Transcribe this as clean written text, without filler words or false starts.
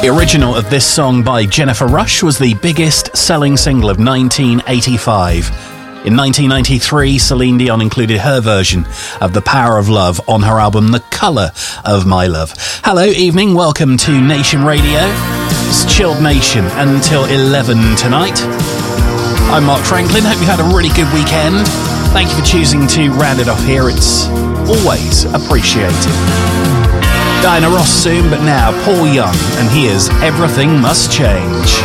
The original of this song by Jennifer Rush was the biggest selling single of 1985. In 1993, Celine Dion included her version of The Power of Love on her album The Colour of My Love. Hello, evening, welcome to Nation Radio. It's Chilled Nation until 11 tonight. I'm Mark Franklin, hope you had a really good weekend. Thank you for choosing to round it off here, it's always appreciated. Diana Ross soon, but now Paul Young, and here's Everything Must Change.